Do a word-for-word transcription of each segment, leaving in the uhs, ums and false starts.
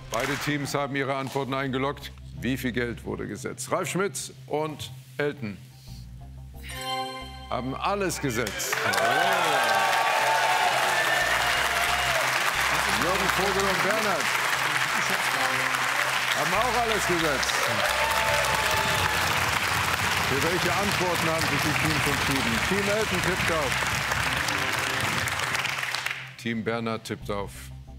Beide Teams haben ihre Antworten eingeloggt. Wie viel Geld wurde gesetzt? Ralf Schmitz und Elton haben alles gesetzt. Oh. Jürgen Vogel und Bernhard haben auch alles gesetzt. Für welche Antworten haben sich die Teams entschieden? Team Elton tippt auf. Team Bernhard tippt auf.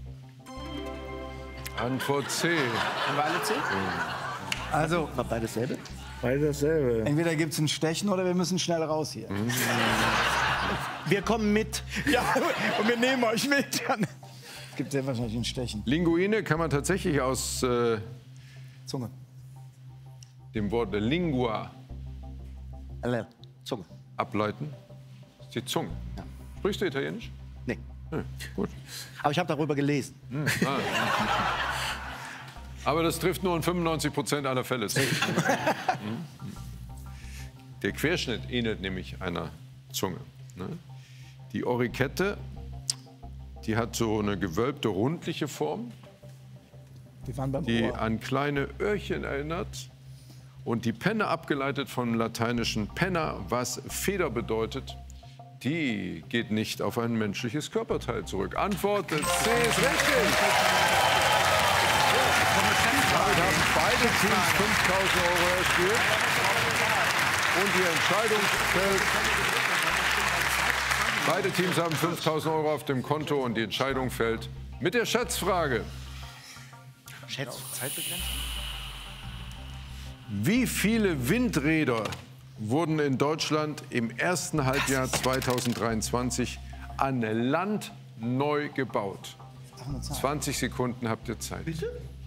Antwort C. Haben wir alle C? Also, war beides dasselbe? Beides dasselbe. Entweder gibt es ein Stechen oder wir müssen schnell raus hier. Mhm. Wir kommen mit. Ja, und wir nehmen euch mit. Es gibt sehr wahrscheinlich ein Stechen. Linguine kann man tatsächlich aus äh, Zunge. dem Wort lingua Zunge. ableiten. Das ist die Zunge. Ja. Sprichst du Italienisch? Nee. Ja, gut. Aber ich habe darüber gelesen. Hm, ah. Aber das trifft nur in fünfundneunzig Prozent aller Fälle. Der Querschnitt ähnelt nämlich einer Zunge. Ne? Die Orikette, die hat so eine gewölbte, rundliche Form, Wir waren beim die Ohr. an kleine Öhrchen erinnert. Und die Penne, abgeleitet vom lateinischen penna, was Feder bedeutet, die geht nicht auf ein menschliches Körperteil zurück. Antwort C ist richtig. Damit haben beide Teams fünftausend Euro erspielt. Und die Entscheidung fällt. Beide Teams haben fünftausend Euro auf dem Konto und die Entscheidung fällt mit der Schätzfrage. Schätz, Zeitbegrenzung? Wie viele Windräder wurden in Deutschland im ersten Halbjahr zweitausenddreiundzwanzig an Land neu gebaut? zwanzig Sekunden habt ihr Zeit. Bitte?